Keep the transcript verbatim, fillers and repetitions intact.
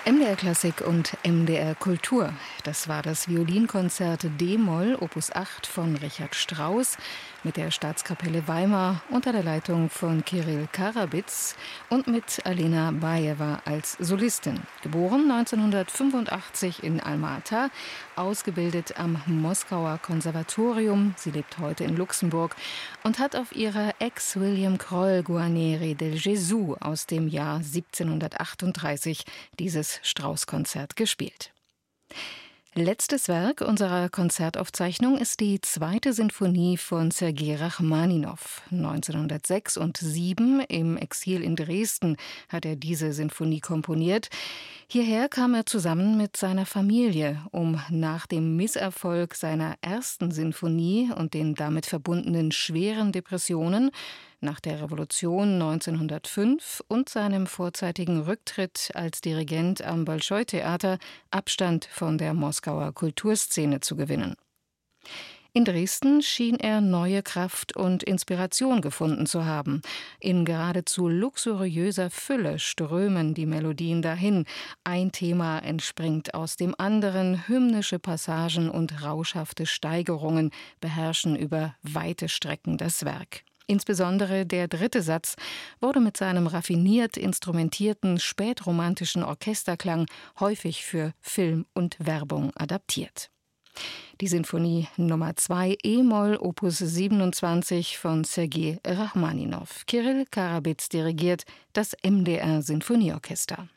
M D R Klassik und M D R Kultur. Das war das Violinkonzert D-Moll Opus acht von Richard Strauss mit der Staatskapelle Weimar unter der Leitung von Kirill Karabits und mit Alena Bajewa als Solistin. Geboren neunzehnhundertfünfundachtzig in Alma-Ata, ausgebildet am Moskauer Konservatorium. Sie lebt heute in Luxemburg und hat auf ihrer Ex William Kroll Guarneri del Gesù aus dem Jahr siebzehnhundertachtunddreißig dieses Strauss-Konzert gespielt. Letztes Werk unserer Konzertaufzeichnung ist die zweite Sinfonie von Sergei Rachmaninow. neunzehnhundertsechs und sieben im Exil in Dresden hat er diese Sinfonie komponiert. Hierher kam er zusammen mit seiner Familie, um nach dem Misserfolg seiner ersten Sinfonie und den damit verbundenen schweren Depressionen nach der Revolution neunzehnhundertfünf und seinem vorzeitigen Rücktritt als Dirigent am Bolschoi-Theater Abstand von der Moskauer Kulturszene zu gewinnen. In Dresden schien er neue Kraft und Inspiration gefunden zu haben. In geradezu luxuriöser Fülle strömen die Melodien dahin. Ein Thema entspringt aus dem anderen, hymnische Passagen und rauschhafte Steigerungen beherrschen über weite Strecken das Werk. Insbesondere der dritte Satz wurde mit seinem raffiniert instrumentierten spätromantischen Orchesterklang häufig für Film und Werbung adaptiert. Die Sinfonie Nummer zwei E-Moll Opus siebenundzwanzig von Sergei Rachmaninow. Kirill Karabits dirigiert das M D R Sinfonieorchester.